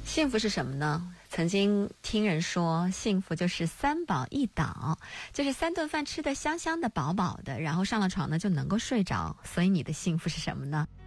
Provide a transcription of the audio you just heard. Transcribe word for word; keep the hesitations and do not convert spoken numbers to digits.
幸福是什么呢？曾经听人说，幸福就是三饱一倒，就是三顿饭吃得香香的、饱饱的，然后上了床呢就能够睡着。所以你的幸福是什么呢？